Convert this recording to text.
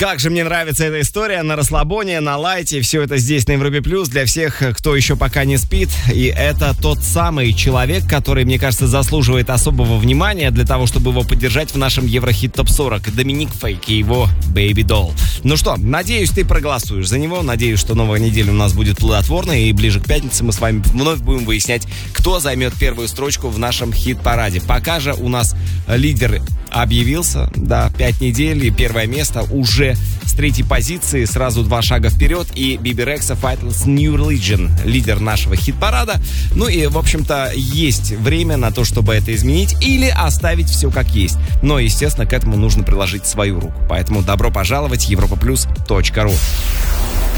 Как же мне нравится эта история на расслабоне, на лайте. Все это здесь на Европе Плюс для всех, кто еще пока не спит. И это тот самый человек, который, мне кажется, заслуживает особого внимания для того, чтобы его поддержать в нашем Еврохит ТОП 40. Доминик Фейк и его Baby Doll. Ну что, надеюсь, ты проголосуешь за него. Надеюсь, что новая неделя у нас будет плодотворной. И ближе к пятнице мы с вами вновь будем выяснять, кто займет первую строчку в нашем хит-параде. Пока же у нас лидер объявился. Да, 5 недель и первое место уже с 3-й позиции. Сразу 2 шага вперед. И Биби Рекса Faithless New Religion, лидер нашего хит-парада. Ну и, в общем-то, есть время на то, чтобы это изменить или оставить все как есть. Но, естественно, к этому нужно приложить свою руку. Поэтому добро пожаловать, europaplus.ru.